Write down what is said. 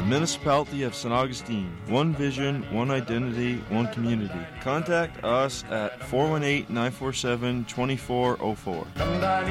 Municipality of St. Augustine. One vision, one identity, one community. Contact us at 418-947-2404.